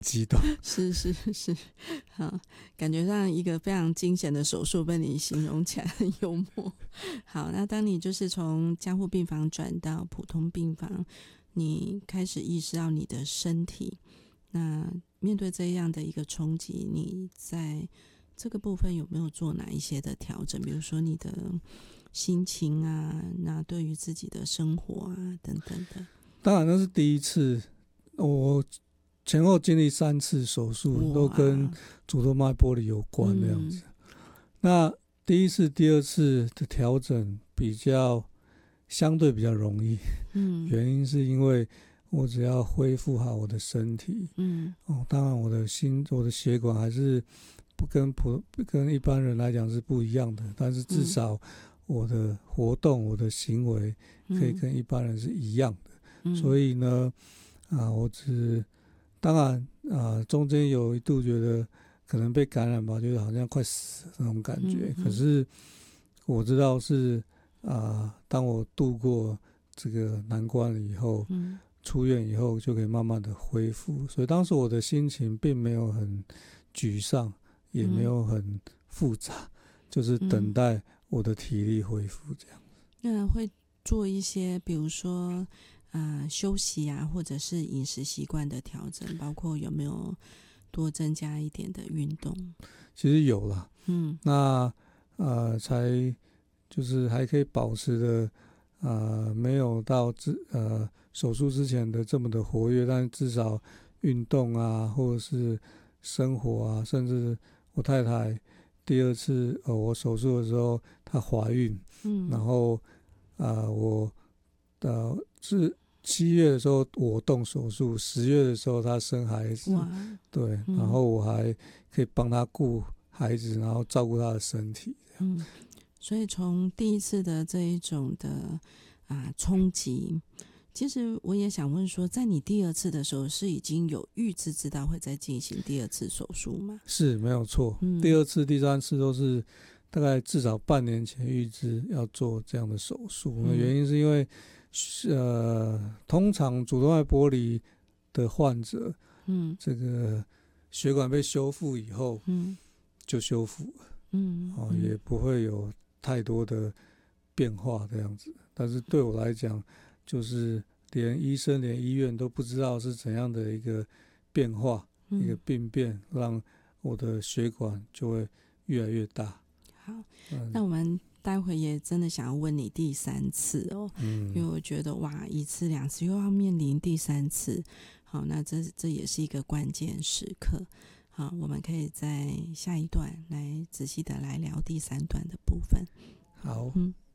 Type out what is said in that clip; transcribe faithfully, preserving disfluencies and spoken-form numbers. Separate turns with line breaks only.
激动。
是是是，好，感觉上一个非常惊险的手术被你形容起来很幽默。好，那当你就是从加护病房转到普通病房，你开始意识到你的身体，那面对这样的一个冲击，你在这个部分有没有做哪一些的调整？比如说你的心情啊，那对于自己的生活啊等等的。
当然那是第一次，我前后经历三次手术，都跟主动脉剥离有关这样子。嗯、那第一次、第二次的调整比较相对比较容易，嗯，原因是因为我只要恢复好我的身体，嗯，哦，当然我的心、我的血管还是不跟普跟一般人来讲是不一样的，但是至少我的活动、我的行为可以跟一般人是一样的。嗯、所以呢，啊，我只当然啊，中间有一度觉得可能被感染吧，就是好像快死那种感觉。嗯、可是我知道是啊，当我度过这个难关了以后，嗯、出院以后就可以慢慢的恢复。所以当时我的心情并没有很沮丧，也没有很复杂，嗯、就是等待我的体力恢复这样。
那会做一些，比如说。呃，休息啊，或者是饮食习惯的调整，包括有没有多增加一点的运动？
其实有啦，嗯，那呃，才就是还可以保持的，呃，没有到之呃手术之前的这么的活跃，但至少运动啊，或者是生活啊，甚至我太太第二次呃我手术的时候，她怀孕，嗯，然后啊、呃、我呃是。七月的时候我动手术，十月的时候她生孩子，对、嗯，然后我还可以帮她顾孩子，然后照顾她的身体。
嗯，所以从第一次的这一种的啊冲击，其实我也想问说，在你第二次的时候是已经有预知知道会再进行第二次手术吗？
是没有错、嗯，第二次、第三次都是大概至少半年前预知要做这样的手术，嗯、原因是因为。呃，通常主动脉剥离的患者，嗯，这个血管被修复以后，嗯，就修复了，嗯，哦，也不会有太多的变化这样子。但是对我来讲，就是连医生、连医院都不知道是怎样的一个变化、嗯、一个病变，让我的血管就会越来越大。
好，嗯、那我们。待会也真的想要问你第三次哦，嗯、因为我觉得哇，一次两次又要面临第三次，好，那这这也是一个关键时刻。好，我们可以在下一段来仔细的来聊第三段的部分。
好，
嗯。